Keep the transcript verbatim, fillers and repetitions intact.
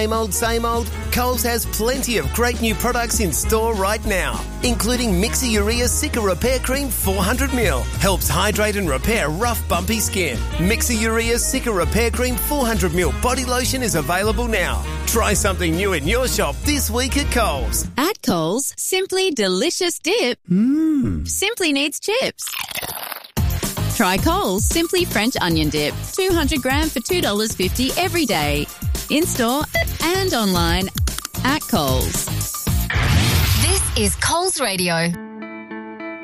Same old, same old? Coles has plenty of great new products in store right now, including Mixer Urea Cica Repair Cream four hundred milliliters. Helps hydrate and repair rough, bumpy skin. Mixer Urea Cica Repair Cream four hundred milliliters body lotion is available now. Try something new in your shop this week at Coles. At Coles, simply delicious dip Mmm. simply needs chips. Try Coles Simply French Onion Dip, two hundred gram for two dollars fifty every day. In-store and online at Coles. This is Coles Radio.